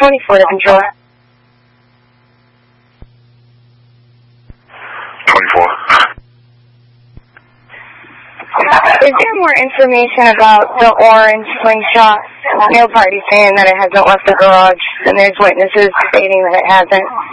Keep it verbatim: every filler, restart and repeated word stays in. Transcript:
twenty-four to control. twenty-four. Is there more information about the orange slingshot? Nail party saying that it hasn't left the garage, and there's witnesses stating that it hasn't.